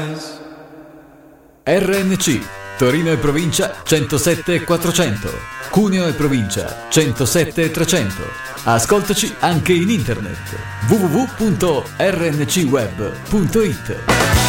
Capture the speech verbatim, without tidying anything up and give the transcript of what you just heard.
R N C Torino e provincia centosette e quattrocento, Cuneo e provincia centosette e trecento. Ascoltaci anche in internet w w w punto r n c web punto i t.